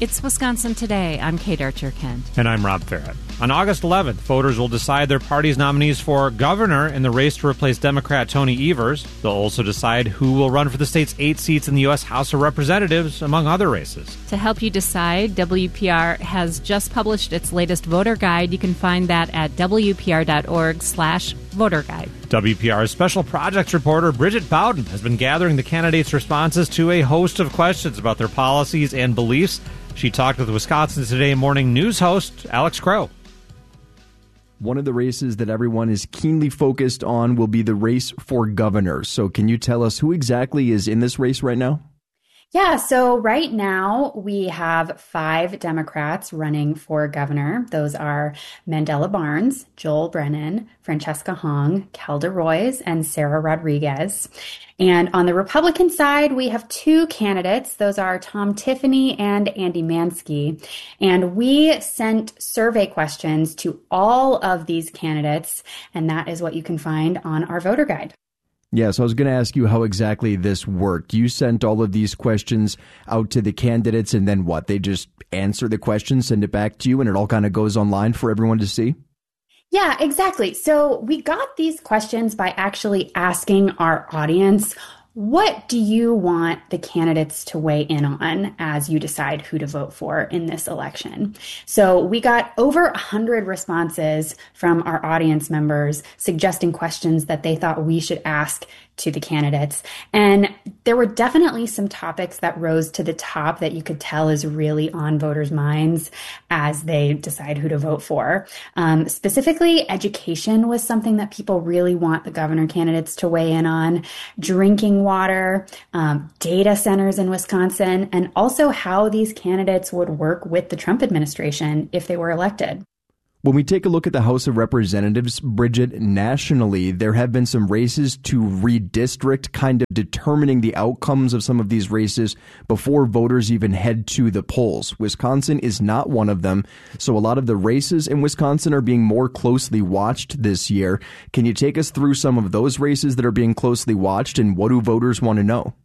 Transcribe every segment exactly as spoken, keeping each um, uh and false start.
It's Wisconsin Today. I'm Kate Archer-Kent. And I'm Rob Farrett. On August eleventh, voters will decide their party's nominees for governor in the race to replace Democrat Tony Evers. They'll also decide who will run for the state's eight seats in the U S House of Representatives, among other races. To help you decide, W P R has just published its latest voter guide. You can find that at W P R dot org slash voter guide. W P R's special projects reporter Bridget Bowden has been gathering the candidates' responses to a host of questions about their policies and beliefs. She talked with Wisconsin Today morning news host Alex Crow. One of the races that everyone is keenly focused on will be the race for governor. So can you tell us who exactly is in this race right now? Yeah, so right now we have five Democrats running for governor. Those are Mandela Barnes, Joel Brennan, Francesca Hong, Kelda Roys, and Sarah Rodriguez. And on the Republican side, we have two candidates. Those are Tom Tiffany and Andy Mansky. And we sent survey questions to all of these candidates, and that is what you can find on our voter guide. Yeah, so I was going to ask you how exactly this worked. You sent all of these questions out to the candidates, and then what? They just answer the questions, send it back to you, and it all kind of goes online for everyone to see? Yeah, exactly. So we got these questions by actually asking our audience, what do you want the candidates to weigh in on as you decide who to vote for in this election? So we got over one hundred responses from our audience members suggesting questions that they thought we should ask to the candidates. And there were definitely some topics that rose to the top that you could tell is really on voters' minds as they decide who to vote for. Um, specifically, education was something that people really want the governor candidates to weigh in on. Drinking water, um, data centers in Wisconsin, and also how these candidates would work with the Trump administration if they were elected. When we take a look at the House of Representatives, Bridget, nationally, there have been some races to redistrict, kind of determining the outcomes of some of these races before voters even head to the polls. Wisconsin is not one of them, so a lot of the races in Wisconsin are being more closely watched this year. Can you take us through some of those races that are being closely watched, and what do voters want to know?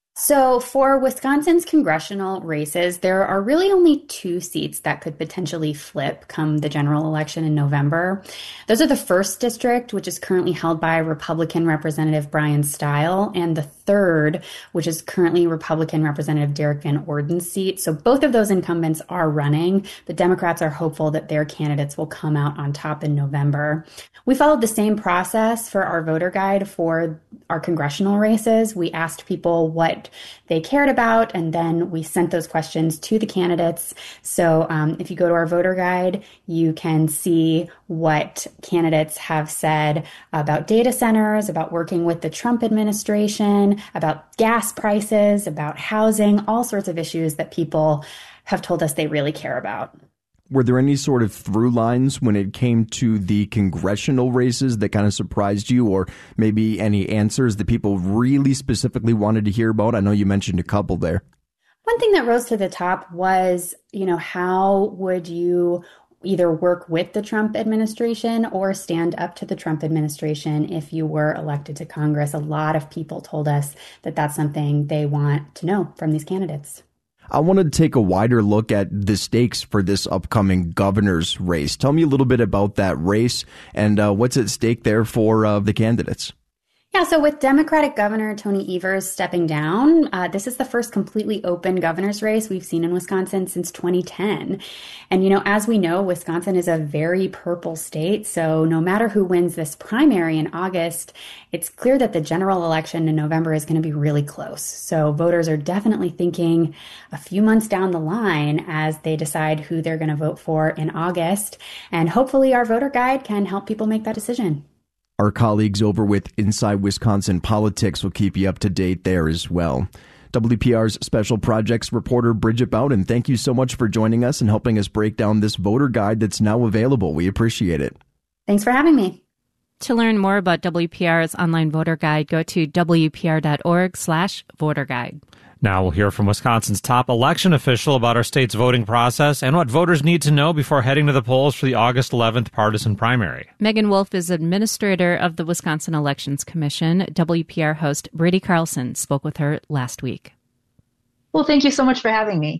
So for Wisconsin's congressional races, there are really only two seats that could potentially flip come the general election in November. Those are the first district, which is currently held by Republican Representative Brian Stile, and the third, which is currently Republican Representative Derek Van Orden's seat. So both of those incumbents are running. The Democrats are hopeful that their candidates will come out on top in November. We followed the same process for our voter guide for our congressional races. We asked people what they cared about, and then we sent those questions to the candidates. So um, if you go to our voter guide, you can see what candidates have said about data centers, about working with the Trump administration, about gas prices, about housing, all sorts of issues that people have told us they really care about. Were there any sort of through lines when it came to the congressional races that kind of surprised you, or maybe any answers that people really specifically wanted to hear about? I know you mentioned a couple there. One thing that rose to the top was, you know, how would you either work with the Trump administration or stand up to the Trump administration if you were elected to Congress? A lot of people told us that that's something they want to know from these candidates. I wanted to take a wider look at the stakes for this upcoming governor's race. Tell me a little bit about that race and uh, what's at stake there for uh, the candidates. Yeah, so with Democratic Governor Tony Evers stepping down, uh, this is the first completely open governor's race we've seen in Wisconsin since twenty ten. And, you know, as we know, Wisconsin is a very purple state. So no matter who wins this primary in August, it's clear that the general election in November is going to be really close. So voters are definitely thinking a few months down the line as they decide who they're going to vote for in August. And hopefully our voter guide can help people make that decision. Our colleagues over with Inside Wisconsin Politics will keep you up to date there as well. W P R's Special Projects reporter Bridget Bowden, thank you so much for joining us and helping us break down this voter guide that's now available. We appreciate it. Thanks for having me. To learn more about W P R's online voter guide, go to W P R dot org slash voter guide. Now we'll hear from Wisconsin's top election official about our state's voting process and what voters need to know before heading to the polls for the August eleventh partisan primary. Megan Wolf is administrator of the Wisconsin Elections Commission. W P R host Brady Carlson spoke with her last week. Well, thank you so much for having me.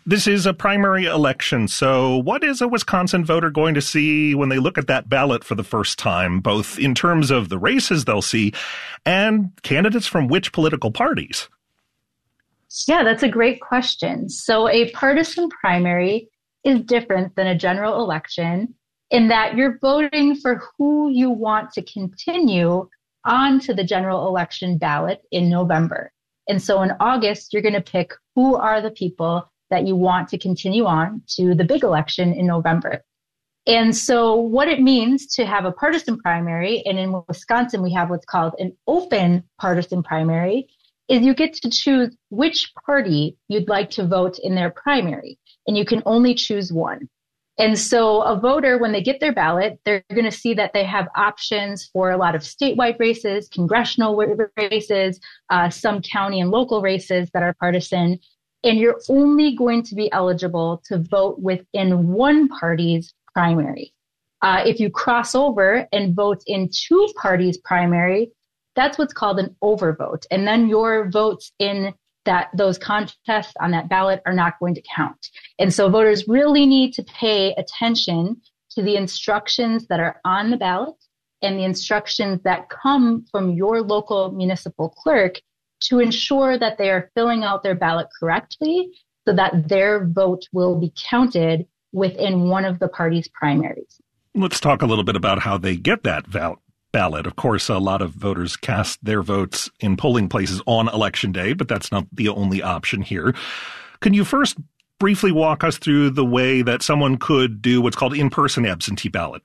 This is a primary election, so what is a Wisconsin voter going to see when they look at that ballot for the first time, both in terms of the races they'll see and candidates from which political parties? Yeah, that's a great question. So a partisan primary is different than a general election in that you're voting for who you want to continue on to the general election ballot in November. And so in August, you're going to pick who are the people that you want to continue on to the big election in November. And so what it means to have a partisan primary, and in Wisconsin, we have what's called an open partisan primary, is you get to choose which party you'd like to vote in their primary, and you can only choose one. And so a voter, when they get their ballot, they're going to see that they have options for a lot of statewide races, congressional races, uh, some county and local races that are partisan. And you're only going to be eligible to vote within one party's primary. Uh, if you cross over and vote in two parties' primary, that's what's called an overvote. And then your votes in that those contests on that ballot are not going to count. And so voters really need to pay attention to the instructions that are on the ballot and the instructions that come from your local municipal clerk to ensure that they are filling out their ballot correctly so that their vote will be counted within one of the party's primaries. Let's talk a little bit about how they get that val- ballot. Of course, a lot of voters cast their votes in polling places on Election Day, but that's not the only option here. Can you first briefly walk us through the way that someone could do what's called in-person absentee ballot?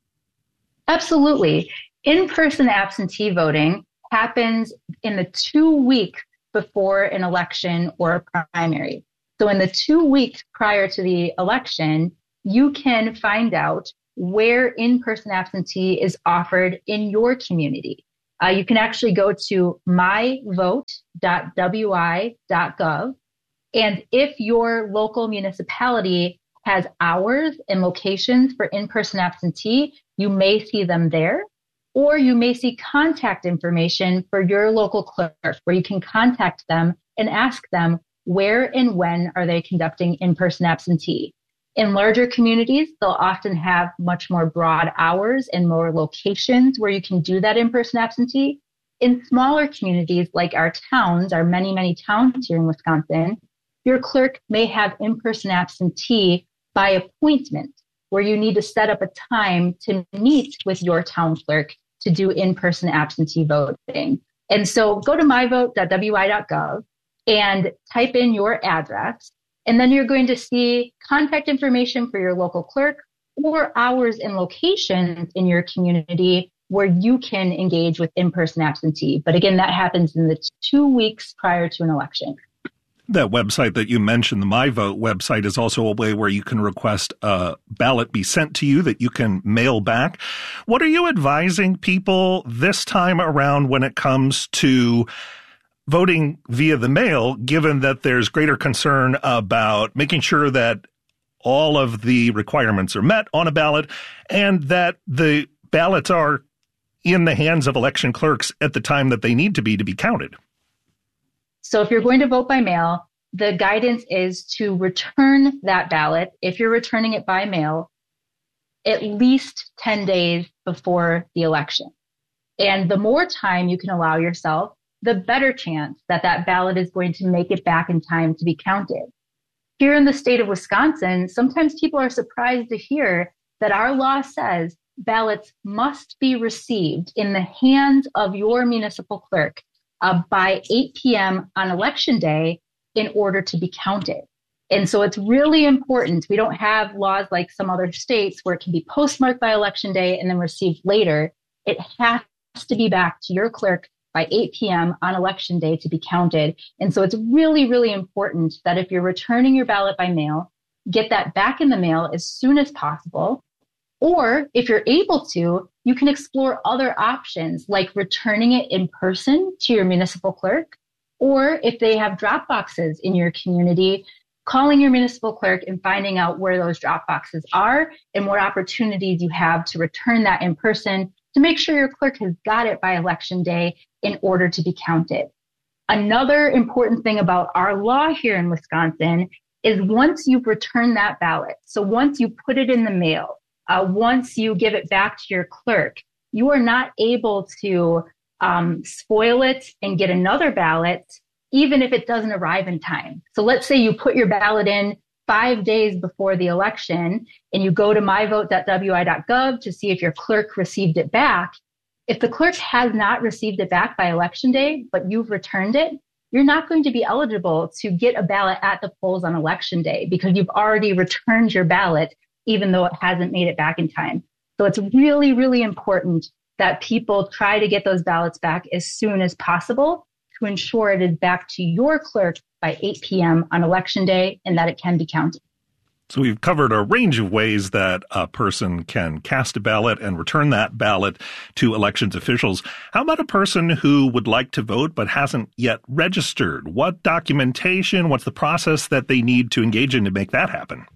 Absolutely. In-person absentee voting happens in the two weeks before an election or a primary. So in the two weeks prior to the election, you can find out where in-person absentee is offered in your community. Uh, you can actually go to my vote dot w i dot gov. And if your local municipality has hours and locations for in-person absentee, you may see them there. Or you may see contact information for your local clerk where you can contact them and ask them where and when are they conducting in-person absentee. In larger communities, they'll often have much more broad hours and more locations where you can do that in-person absentee. In smaller communities like our towns, our many, many towns here in Wisconsin, your clerk may have in-person absentee by appointment where you need to set up a time to meet with your town clerk to do in-person absentee voting. And so go to my vote dot w i dot gov and type in your address. And then you're going to see contact information for your local clerk or hours and locations in your community where you can engage with in-person absentee. But again, that happens in the two weeks prior to an election. That website that you mentioned, the MyVote website, is also a way where you can request a ballot be sent to you that you can mail back. What are you advising people this time around when it comes to voting via the mail, given that there's greater concern about making sure that all of the requirements are met on a ballot and that the ballots are in the hands of election clerks at the time that they need to be to be counted? So if you're going to vote by mail, the guidance is to return that ballot, if you're returning it by mail, at least ten days before the election. And the more time you can allow yourself, the better chance that that ballot is going to make it back in time to be counted. Here in the state of Wisconsin, sometimes people are surprised to hear that our law says ballots must be received in the hands of your municipal clerk Uh, by eight p.m. on election day in order to be counted. And so it's really important. We don't have laws like some other states where it can be postmarked by election day and then received later. It has to be back to your clerk by eight p.m. on election day to be counted. And so it's really, really important that if you're returning your ballot by mail, get that back in the mail as soon as possible. Or if you're able to, you can explore other options like returning it in person to your municipal clerk, or if they have drop boxes in your community, calling your municipal clerk and finding out where those drop boxes are and what opportunities you have to return that in person to make sure your clerk has got it by election day in order to be counted. Another important thing about our law here in Wisconsin is once you've returned that ballot, so once you put it in the mail, uh, once you give it back to your clerk, you are not able to um, spoil it and get another ballot, even if it doesn't arrive in time. So let's say you put your ballot in five days before the election and you go to my vote dot w i dot gov to see if your clerk received it back. If the clerk has not received it back by election day, but you've returned it, you're not going to be eligible to get a ballot at the polls on election day because you've already returned your ballot, even though it hasn't made it back in time. So it's really, really important that people try to get those ballots back as soon as possible to ensure it is back to your clerk by eight p.m. on election day and that it can be counted. So we've covered a range of ways that a person can cast a ballot and return that ballot to elections officials. How about a person who would like to vote but hasn't yet registered? What documentation, what's the process that they need to engage in to make that happen?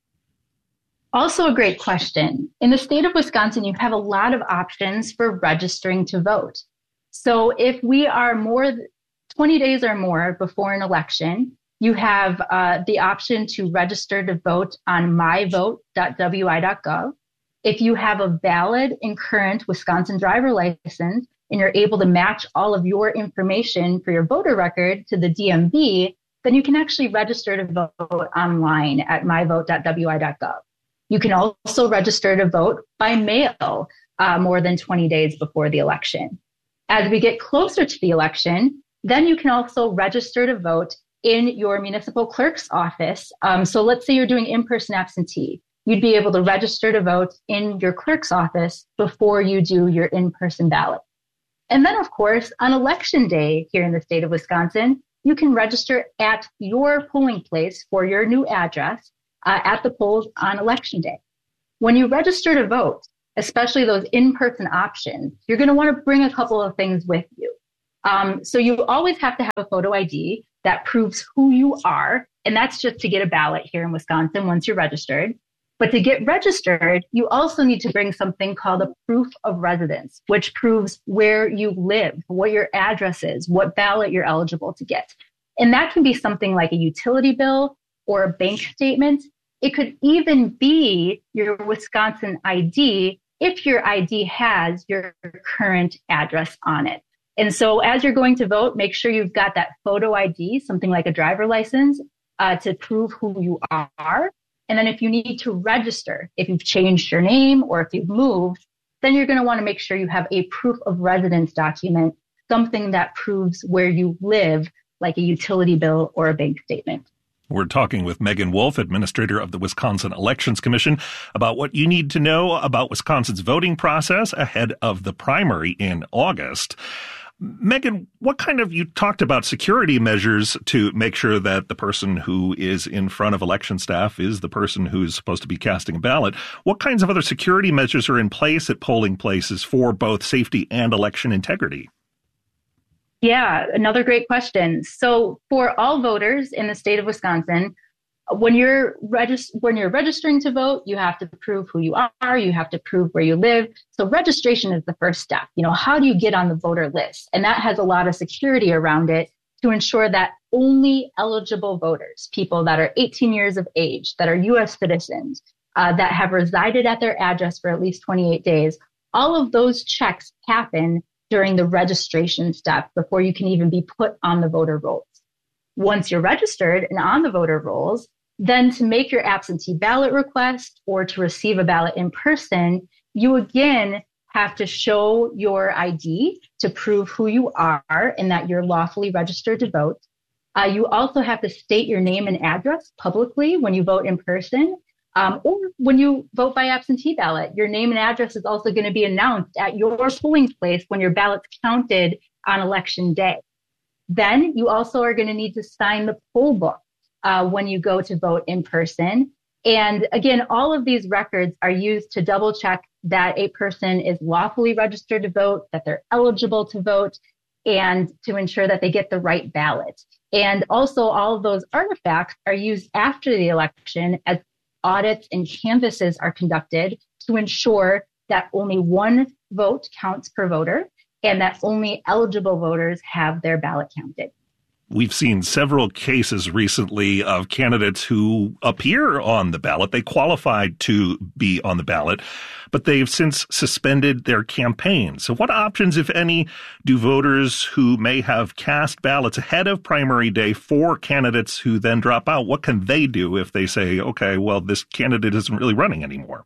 Also a great question. In the state of Wisconsin, you have a lot of options for registering to vote. So if we are more twenty days or more before an election, you have uh, the option to register to vote on my vote dot w i dot gov. If you have a valid and current Wisconsin driver license and you're able to match all of your information for your voter record to the D M V, then you can actually register to vote online at my vote dot w i dot gov. You can also register to vote by mail uh, more than twenty days before the election. As we get closer to the election, then you can also register to vote in your municipal clerk's office. Um, so let's say you're doing in-person absentee. You'd be able to register to vote in your clerk's office before you do your in-person ballot. And then, of course, on election day here in the state of Wisconsin, you can register at your polling place for your new address uh, at the polls on election day. When you register to vote, especially those in-person options, you're going to want to bring a couple of things with you. Um, so you always have to have a photo I D that proves who you are. And that's just to get a ballot here in Wisconsin once you're registered. But to get registered, you also need to bring something called a proof of residence, which proves where you live, what your address is, what ballot you're eligible to get. And that can be something like a utility bill or a bank statement. It could even be your Wisconsin I D if your I D has your current address on it. And so as you're going to vote, make sure you've got that photo I D, something like a driver license, uh, to prove who you are. And then if you need to register, if you've changed your name or if you've moved, then you're going to want to make sure you have a proof of residence document, something that proves where you live, like a utility bill or a bank statement. We're talking with Megan Wolf, administrator of the Wisconsin Elections Commission, about what you need to know about Wisconsin's voting process ahead of the primary in August. Megan, what kind of, you talked about security measures to make sure that the person who is in front of election staff is the person who's supposed to be casting a ballot. What kinds of other security measures are in place at polling places for both safety and election integrity? Yeah, another great question. So for all voters in the state of Wisconsin, when you're regist- when you're registering to vote, you have to prove who you are. You have to prove where you live. So registration is the first step. You know, how do you get on the voter list? And that has a lot of security around it to ensure that only eligible voters, people that are eighteen years of age, that are U S citizens, uh, that have resided at their address for at least twenty-eight days, all of those checks happen during the registration step before you can even be put on the voter rolls. Once you're registered and on the voter rolls, then to make your absentee ballot request or to receive a ballot in person, you again have to show your I D to prove who you are and that you're lawfully registered to vote. Uh, you also have to state your name and address publicly when you vote in person. Um, or when you vote by absentee ballot, your name and address is also going to be announced at your polling place when your ballot's counted on election day. Then you also are going to need to sign the poll book uh, when you go to vote in person. And again, all of these records are used to double check that a person is lawfully registered to vote, that they're eligible to vote, and to ensure that they get the right ballot. And also all of those artifacts are used after the election as audits and canvasses are conducted to ensure that only one vote counts per voter and that only eligible voters have their ballot counted. we've seen several cases recently of candidates who appear on the ballot. They qualified to be on the ballot, but they've since suspended their campaign. So what options, if any, do voters who may have cast ballots ahead of primary day for candidates who then drop out, what can they do if they say, okay, well, this candidate isn't really running anymore?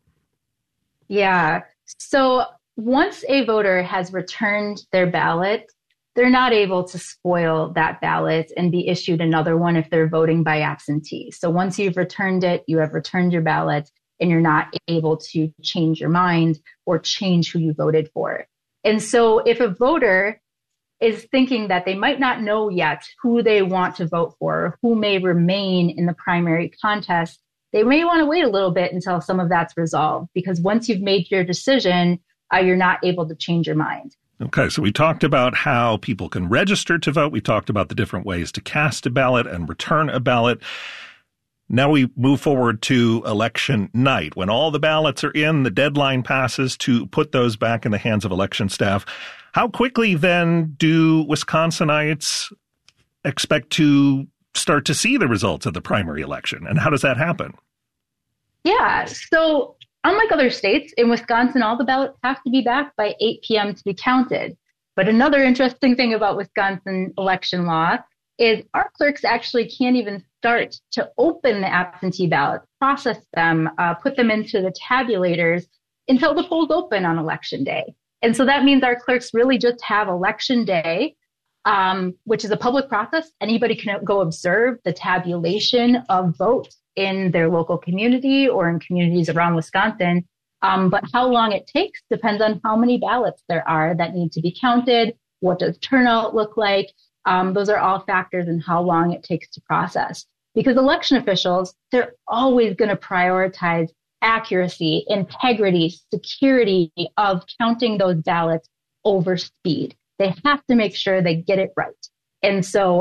Yeah. So once a voter has returned their ballot, they're not able to spoil that ballot and be issued another one if they're voting by absentee. So once you've returned it, you have returned your ballot, and you're not able to change your mind or change who you voted for. And so if a voter is thinking that they might not know yet who they want to vote for, who may remain in the primary contest, they may want to wait a little bit until some of that's resolved, because once you've made your decision, uh, you're not able to change your mind. Okay, so we talked about how people can register to vote. We talked about the different ways to cast a ballot and return a ballot. Now we move forward to election night. When all the ballots are in, the deadline passes to put those back in the hands of election staff. How quickly then do Wisconsinites expect to start to see the results of the primary election? And how does that happen? Yeah, so unlike other states, in Wisconsin, all the ballots have to be back by eight p.m. to be counted. But another interesting thing about Wisconsin election law is our clerks actually can't even start to open the absentee ballots, process them, uh, put them into the tabulators until the polls open on election day. And so that means our clerks really just have election day, um, which is a public process. Anybody can go observe the tabulation of votes in their local community or in communities around Wisconsin. Um, but how long it takes depends on how many ballots there are that need to be counted. What does turnout look like? Um, those are all factors in how long it takes to process. Because election officials, they're always going to prioritize accuracy, integrity, security of counting those ballots over speed. They have to make sure they get it right. And so